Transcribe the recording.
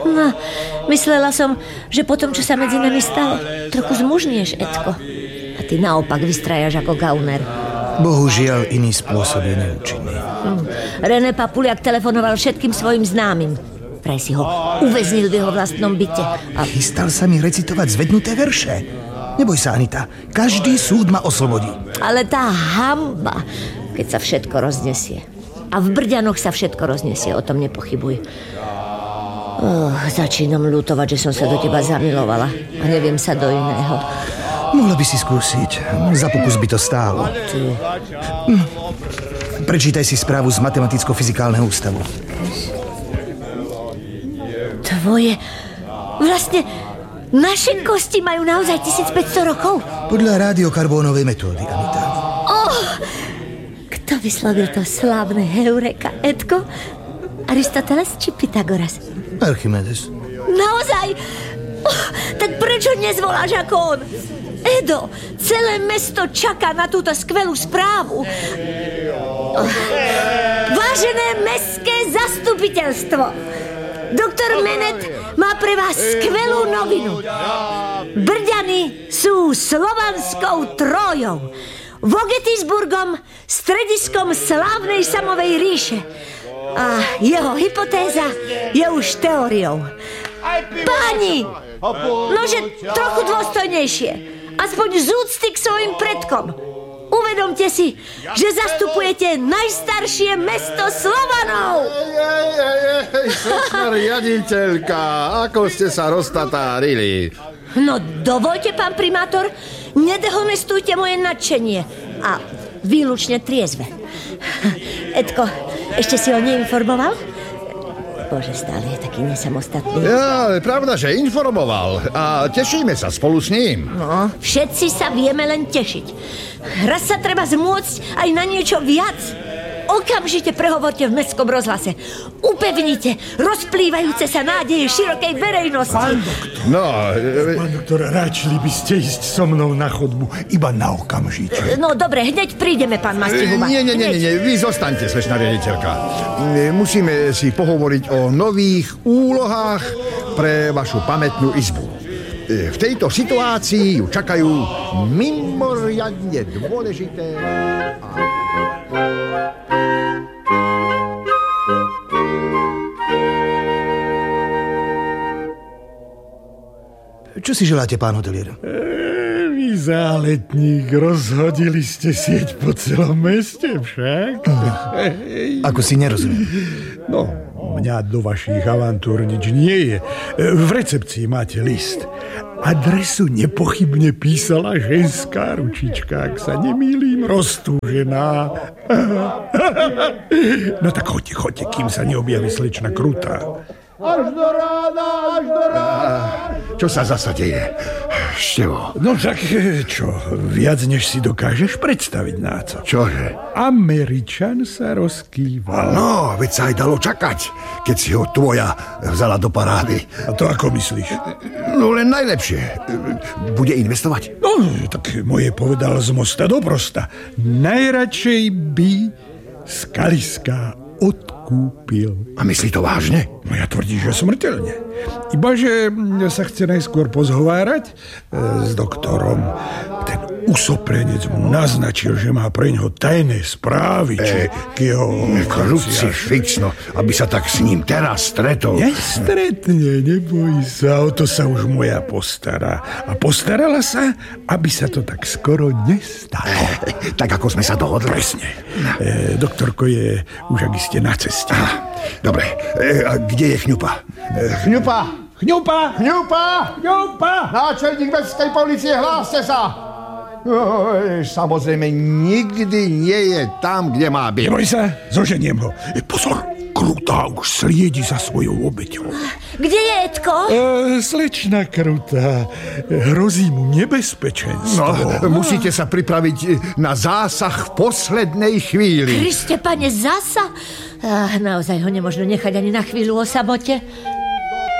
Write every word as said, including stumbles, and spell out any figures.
No, myslela som, že po tom, čo sa medzi nami stalo, trochu zmužnieš, Edko. A ty naopak vystrajaš ako gauner. Bohužiaľ, iný spôsob je neúčinný. Hm. René Papuliak telefonoval všetkým svojim známym. Vraj si ho uväznil v jeho vlastnom byte. A chystal sa mi recitovať zvednuté verše. Neboj sa, Anita, každý súd ma oslobodí. Ale tá hanba, keď sa všetko roznesie. A v Brďanoch sa všetko roznesie, o tom nepochybuj. Oh, začínam ľutovať, že som sa do teba zamilovala a neviem sa do iného. Mohla by si skúsiť. Za pokus by to stálo. Ty. Hm. Prečítaj si správu z Matematicko-fyzikálneho ústavu. Tvoje... Vlastne... Naše kosti majú naozaj tisícpäťsto rokov? Podľa radiokarbónovej metódy, Anita. Oh! Kto vyslovil to slávne heureka, Edko? Aristoteles či Pythagoras? Archimedes. Naozaj? Oh, tak prečo nezvoláš ako on? Edo, celé mesto čaká na túto skvelú správu. Oh. Vážené mestské zastupiteľstvo, doktor Menet má pre vás skvelú novinu. Brďany sú slovanskou Trójou, Vogetisburgom, strediskom slávnej samovej ríše. A jeho hypotéza je už teóriou. Páni, nože trochu dôstojnejšie, aspoň z úcty k svojim predkom. Uvedomte si, že zastupujete najstaršie mesto Slovanov. Ej, ej, ej, ej, slečna riaditeľka, ako ste sa roztatárili? No dovoľte, pán primátor, nedehonestujte moje nadšenie. A výlučne triezve. Edko, ešte si ho neinformoval? Bože, stále je taký nesamostatný. Ja, pravda, že informoval. A tešíme sa spolu s ním. No, všetci sa vieme len tešiť. Raz sa treba zmôcť aj na niečo viac. Okamžite prehovorte v mestskom rozhlase. Upevnite rozplývajúce sa nádeje širokej verejnosti. Pán doktor, No, e... pán doktor, radšili by ste ísť so mnou na chodbu iba na okamžite. No dobre, hneď prídeme, pán Mastihuba. Nie, nie, nie, nie, nie, vy zostaňte, slečna riaditeľka. Musíme si pohovoriť o nových úlohách pre vašu pamätnú izbu. V tejto situácii ju čakajú mimoriadne dôležité... Čo si želáte, pán hotelier? E, vy záletník, rozhodili ste sieť po celom meste však. Mm. Ako si nerozumiem. No, mňa do vašich avantúr nič nie je. V recepcii máte list. Adresu nepochybne písala ženská ručička, ak sa nemýlim, roztúžená. No tak choďte, choďte, kým sa neobjaví slečna Krutá. Až do rána, až do rána. Čo sa zasa deje? Števo. No tak čo, viac než si dokážeš predstaviť, Náco. Čože? Američan sa rozkýval. No, veď sa aj dalo čakať, keď si ho tvoja vzala do parády. A to ako myslíš? No len najlepšie. Bude investovať? No, tak moje povedal z mosta do prosta. Najradšej by z Kaliska odkúpil. A myslí to vážne? No ja tvrdím, že smrteľne. Ibaže sa chce najskôr pozhovárať e, s doktorom. Ten usoprenec mu naznačil, že má preňho tajné správy, či e, k jeho... Krucifix, no, aby sa tak s ním teraz stretol. Nestretne, neboj sa, o to sa už moja postará. A postarala sa, aby sa to tak skoro nestalo. E, tak ako sme sa dohodli. Presne. E, doktorko je už ak iste na ceste. Aha. Dobre, e, a kde je Chňupa? E, Chňupa! Chňupa! Chňupa! Chňupa! Náčelník mestskej polície, hláste sa! Oj, samozrejme, nikdy nie je tam, kde má byť. Neboj sa, zoženiem ho. E, pozor, Krutá už sliedi za svojou obeťou. Kde je Edko? E, slečna Krutá, hrozí mu nebezpečenstvo. No, musíte sa pripraviť na zásah v poslednej chvíli. Kriste, pane, zasa? Ah, naozaj ho nemožno nechať ani na chvíľu o samote.